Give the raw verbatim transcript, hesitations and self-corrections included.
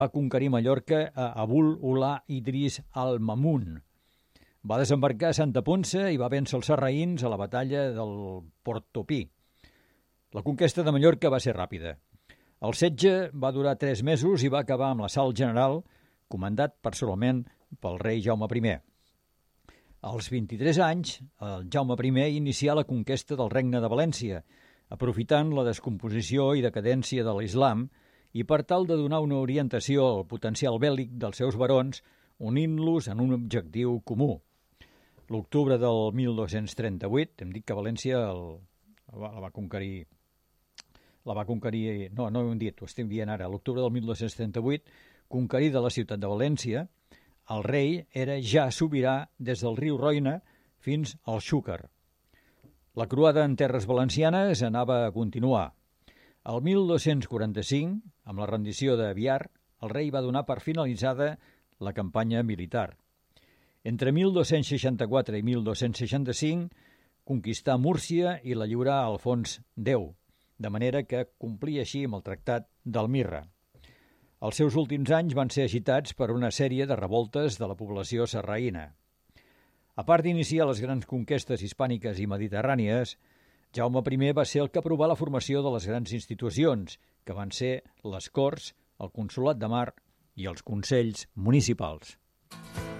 va conquerir Mallorca a Abul Ulà Idris al-Mamun. Va desembarcar a Santa Ponça i va vèncer els sarraïns a la batalla del Portopí. La conquesta de Mallorca va ser ràpida. El setge va durar tres mesos i va acabar amb l'assalt general, comandat personalment pel rei Jaume primer. Als vint-i-tres anys, el Jaume primer inicià la conquesta del Regne de València, aprofitant la descomposició i decadència de l'islam i per tal de donar una orientació al potencial bèl·lic dels seus barons, unint-los en un objectiu comú. L'octubre del mil dos-cents trenta-vuit, hem dit que València el, la va conquerir, la va conquerir, no, no ho hem dit, ho estem dient ara, l'octubre del mil dos-cents trenta-vuit, conquerida la ciutat de València, el rei era ja sobirà des del riu Roine fins al Xúquer. La croada en terres valencianes anava a continuar. El mil dos-cents quaranta-cinc, amb la rendició de Biar, el rei va donar per finalitzada la campanya militar. Entre mil dos-cents seixanta-quatre i mil dos-cents seixanta-cinc conquistà Múrcia i la lliurà a Alfons X, de manera que complia així amb el Tractat d'Elmirra. Els seus últims anys van ser agitats per una sèrie de revoltes de la població sarraïna. A part d'iniciar les grans conquestes hispàniques i mediterrànies, Jaume primer va ser el que aprovà la formació de les grans institucions, que van ser les Corts, el Consolat de Mar i els Consells Municipals.